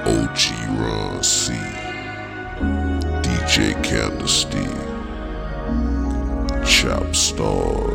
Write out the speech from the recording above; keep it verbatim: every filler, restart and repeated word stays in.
O G Ron C, D J Candlestick, Chop Star.